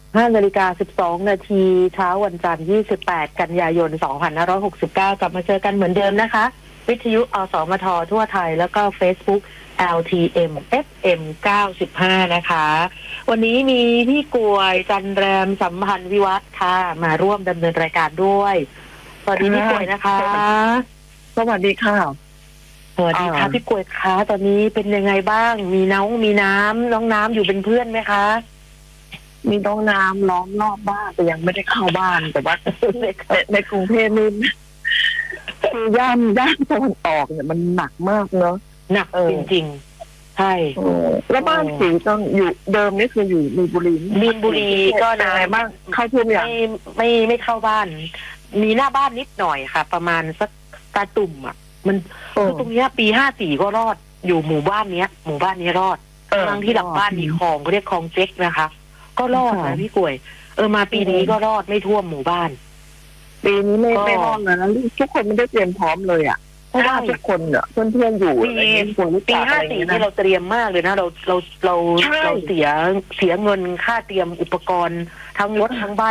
5:12 นาทีเช้าวันจันทร์28 กันยายน 2569 กลับมาเจอกันเหมือนเดิมนะคะ วิทยุอสมททั่วไทยแล้วก็ Facebook LTM FM 95 นะคะ วันนี้มีพี่กวย จันแรมสัมพันธ์วิวัฒน์ค่ะมาร่วมดำเนินรายการด้วยสวัสดีพี่กวยนะคะสวัสดีค่ะสวัสดีค่ะพี่กวยคะตอนนี้เป็นยังไงบ้างมีน้องน้ำอยู่เป็นเพื่อนไหมคะมีน้องน้ำล้อมรอบบ้านแต่ยังไม่ได้เข้าบ้านแต่ว่าในกรุงเทพนี่คือย่านตะวันออกเนี่ยมันหนักมากเนอะหนักจริงๆใช่แล้วบ้านสีต้องอยู่เดิมนี่คืออยู่มีนบุรีก็นายบ้างเข้าท่วมอย่างไม่เข้าบ้านมีหน้าบ้านนิดหน่อยค่ะประมาณสักตาตุ่มอ่ะมันคือตรงนี้ปี54ก็รอดอยู่หมู่บ้านนี้รอดทางที่หลังบ้านมีคลองเขาเรียกคลองเจ๊กนะคะก็รอดนะพี่กวยมาปีนี้ก็รอดไม่ท่วมหมู่บ้านปีนี้ไม่รอดนะทุกคนไม่ได้เตรียมพร้อมเลยอ่ะเพราะว่าทุกคนเนี่ยเพื่อนๆอยู่ปี54นี่เราเตรียมมากเลยนะเราเสียเงินค่าเตรียมอุปกรณ์ทั้งรถทั้งบ้าน